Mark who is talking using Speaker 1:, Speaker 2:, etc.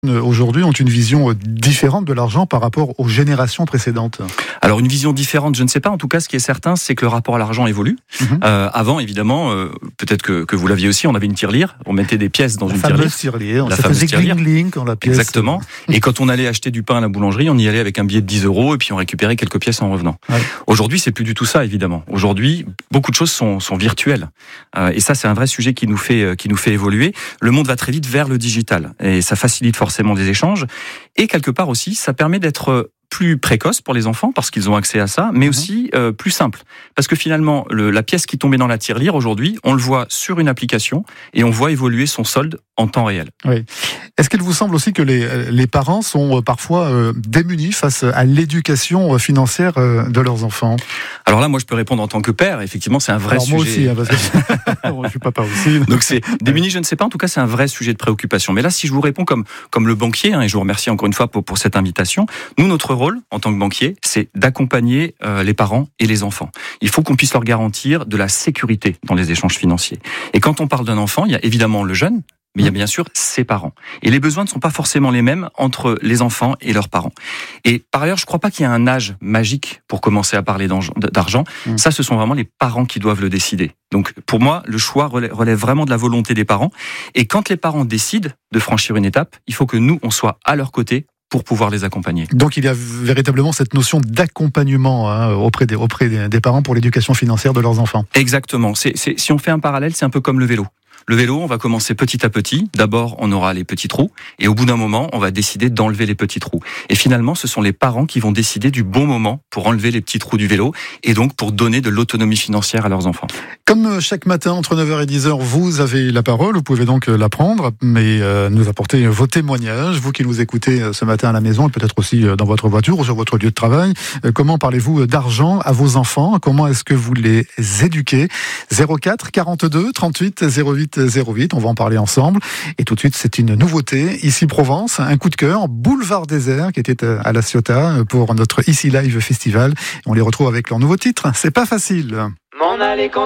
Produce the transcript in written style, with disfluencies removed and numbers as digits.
Speaker 1: Aujourd'hui ont une vision différente de l'argent par rapport aux générations précédentes.
Speaker 2: Alors une vision différente, je ne sais pas. En tout cas, ce qui est certain, c'est que le rapport à l'argent évolue. Avant, évidemment, peut-être que vous l'aviez aussi, on avait une tirelire, on mettait des pièces dans une tirelire.
Speaker 1: La fameuse tirelire, quand la pièce...
Speaker 2: Exactement. Et quand on allait acheter du pain à la boulangerie, on y allait avec un billet de 10 € et puis on récupérait quelques pièces en revenant. Ouais. Aujourd'hui, c'est plus du tout ça, évidemment. Aujourd'hui, beaucoup de choses sont virtuelles. Et ça, c'est un vrai sujet qui nous fait évoluer. Le monde va très vite vers le digital et ça facilite forcément des échanges. Et quelque part aussi, ça permet d'être plus précoce pour les enfants parce qu'ils ont accès à ça, mais aussi plus simple. Parce que finalement, la pièce qui tombait dans la tirelire aujourd'hui, on le voit sur une application et on voit évoluer son solde en temps réel.
Speaker 1: Oui. Est-ce qu'il vous semble aussi que les parents sont parfois démunis face à l'éducation financière de leurs enfants ?
Speaker 2: Alors là, moi, je peux répondre en tant que père. Effectivement, c'est un vrai sujet.
Speaker 1: Moi aussi, parce que je suis papa aussi.
Speaker 2: Donc c'est démunis, je ne sais pas. En tout cas, c'est un vrai sujet de préoccupation. Mais là, si je vous réponds comme le banquier, et je vous remercie encore une fois pour cette invitation, nous, notre rôle en tant que banquier, c'est d'accompagner les parents et les enfants. Il faut qu'on puisse leur garantir de la sécurité dans les échanges financiers. Et quand on parle d'un enfant, il y a évidemment le jeune, mais il y a bien sûr ses parents. Et les besoins ne sont pas forcément les mêmes entre les enfants et leurs parents. Et par ailleurs, je ne crois pas qu'il y ait un âge magique pour commencer à parler d'argent. Ça, ce sont vraiment les parents qui doivent le décider. Donc, pour moi, le choix relève vraiment de la volonté des parents. Et quand les parents décident de franchir une étape, il faut que nous, on soit à leur côté pour pouvoir les accompagner.
Speaker 1: Donc il y a véritablement cette notion d'accompagnement auprès des parents pour l'éducation financière de leurs enfants.
Speaker 2: Exactement. Si on fait un parallèle, c'est un peu comme le vélo. Le vélo, on va commencer petit à petit. D'abord, on aura les petits trous. Et au bout d'un moment, on va décider d'enlever les petits trous. Et finalement, ce sont les parents qui vont décider du bon moment pour enlever les petits trous du vélo et donc pour donner de l'autonomie financière à leurs enfants.
Speaker 1: Comme chaque matin, entre 9h et 10h, vous avez la parole. Vous pouvez donc la prendre, mais nous apporter vos témoignages. Vous qui nous écoutez ce matin à la maison et peut-être aussi dans votre voiture ou sur votre lieu de travail. Comment parlez-vous d'argent à vos enfants ? Comment est-ce que vous les éduquez ? 04 42 38 08 08, on va en parler ensemble. Et tout de suite, c'est une nouveauté. Ici Provence, un coup de cœur, Boulevard Désert, qui était à La Ciotat pour notre Ici Live Festival. On les retrouve avec leur nouveau titre. C'est pas facile.